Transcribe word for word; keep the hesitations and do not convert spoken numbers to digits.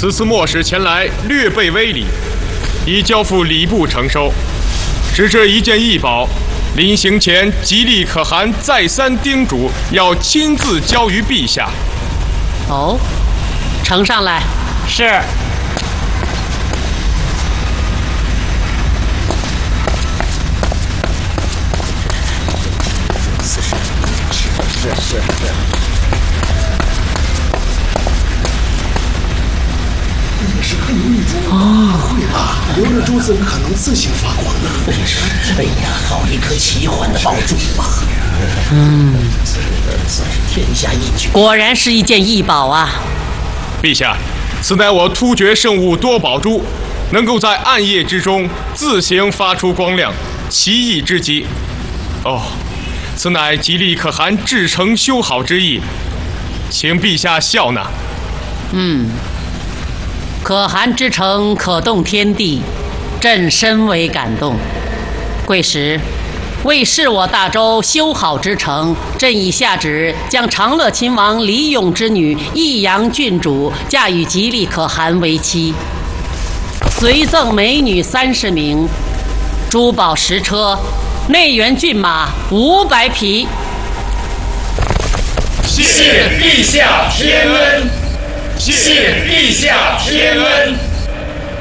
此次末使前来，略备微礼，已交付礼部承收。只这一件异宝，临行前，吉利可汗再三叮嘱，要亲自交于陛下。 哦，呈上来。 是。 是是是。你是黑玉珠啊？会吧？留着珠怎可能自行发光呢？ 真是，哎呀，好一颗奇幻的宝珠啊！ 嗯， 算是天下一绝。 果然是一件异宝啊！ 陛下，此乃我突厥圣物多宝珠，能够在暗夜之中自行发出光亮，奇异之极。哦。此乃吉利可汗至诚修好之意，请陛下笑纳。 嗯，可汗之诚可动天地，朕深为感动。贵使，为示我大周修好之诚，朕已下旨将长乐亲王李勇之女益阳郡主嫁与吉利可汗为妻，随赠美女三十名，珠宝十车。内园骏马五百匹。 谢陛下天恩，谢陛下天恩。